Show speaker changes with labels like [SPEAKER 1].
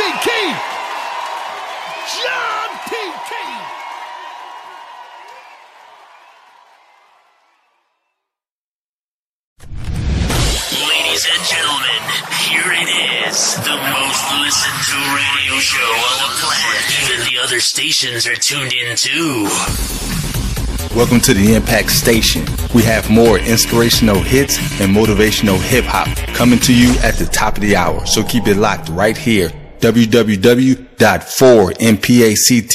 [SPEAKER 1] Big Key. John P. Key.
[SPEAKER 2] Ladies and gentlemen, here it is, the most listened to radio show on the planet. Even the other stations are tuned in too.
[SPEAKER 3] Welcome to the Impact Station. We have more inspirational hits and motivational hip-hop coming to you at the top of the hour. So keep it locked right here. www.4mpact